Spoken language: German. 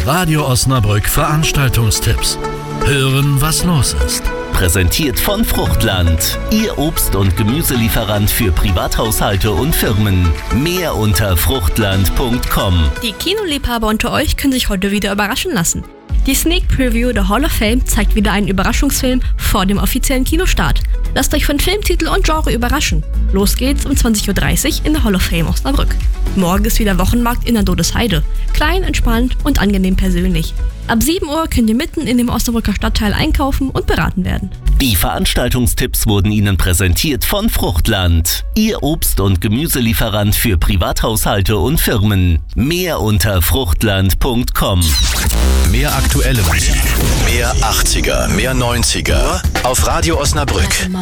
Radio Osnabrück Veranstaltungstipps. Hören, was los ist. Präsentiert von Fruchtland, Ihr Obst- und Gemüselieferant für Privathaushalte und Firmen. Mehr unter fruchtland.com. Die Kinoliebhaber unter euch können sich heute wieder überraschen lassen. Die Sneak Preview der Hall of Fame zeigt wieder einen Überraschungsfilm vor dem offiziellen Kinostart. Lasst euch von Filmtitel und Genre überraschen. Los geht's um 20.30 Uhr in der Hall of Fame Osnabrück. Morgen ist wieder Wochenmarkt in der Dodesheide. Klein, entspannt und angenehm persönlich. Ab 7 Uhr könnt ihr mitten in dem Osnabrücker Stadtteil einkaufen und beraten werden. Die Veranstaltungstipps wurden Ihnen präsentiert von Fruchtland, Ihr Obst- und Gemüselieferant für Privathaushalte und Firmen. Mehr unter fruchtland.com. Mehr aktuelle Musik, mehr 80er, mehr 90er auf Radio Osnabrück.